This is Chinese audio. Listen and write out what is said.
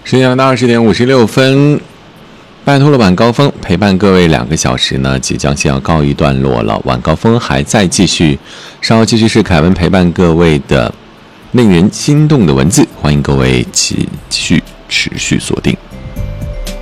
时间来到20:56，拜托了晚高峰陪伴各位2个小时呢，即将先要告一段落了。晚高峰还在继续，稍后继续是凯文陪伴各位的令人心动的文字，欢迎各位继续持续锁定。